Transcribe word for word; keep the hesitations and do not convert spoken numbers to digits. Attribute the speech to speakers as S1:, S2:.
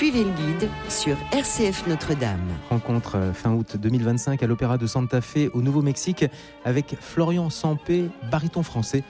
S1: Suivez le guide sur R C F Notre-Dame.
S2: Rencontre fin août deux mille vingt-cinq à l'Opéra de Santa Fe au Nouveau-Mexique avec Florian Sampé, baryton français,